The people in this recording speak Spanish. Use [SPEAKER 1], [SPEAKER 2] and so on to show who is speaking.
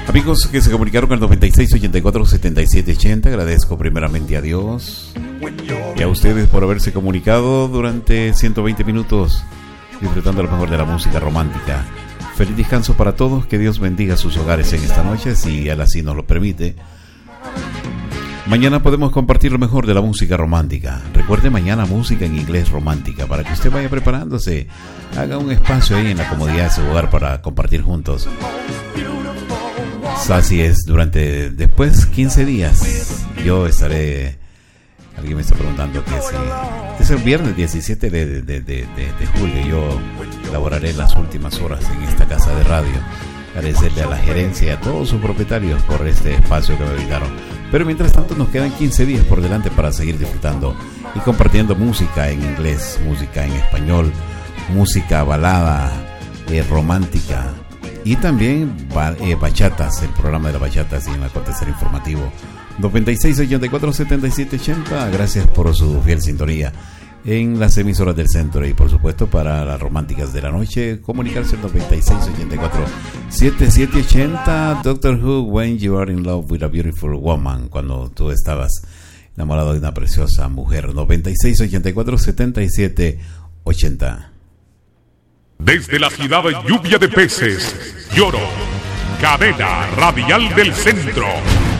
[SPEAKER 1] Amigos que se comunicaron al 96 84 77 80, agradezco primeramente a Dios y a ustedes por haberse comunicado durante 120 minutos disfrutando lo mejor de la música romántica. Feliz descanso para todos, que Dios bendiga sus hogares en esta noche, si Él así nos lo permite. Mañana podemos compartir lo mejor de la música romántica. Recuerde, mañana música en inglés romántica, para que usted vaya preparándose, haga un espacio ahí en la comodidad de su hogar para compartir juntos. Así es, durante después 15 días yo estaré. Alguien me está preguntando que si es el viernes 17 de julio. Yo laboraré las últimas horas en esta casa de radio. Agradecerle a la gerencia y a todos sus propietarios por este espacio que me brindaron. Pero mientras tanto nos quedan 15 días por delante para seguir disfrutando y compartiendo música en inglés, música en español, música balada, romántica. Y también bachatas, el programa de las bachatas y en el acontecer informativo 96 84 77 80. Gracias por su fiel sintonía en las emisoras del centro, y por supuesto para las románticas de la noche comunicarse al 96 84 77 80. Doctor Who, When You Are in Love with a Beautiful Woman, cuando tú estabas enamorado de una preciosa mujer. 96 84 77 80.
[SPEAKER 2] Desde la ciudad de Lluvia de Peces, Lloro, cadena radial del centro.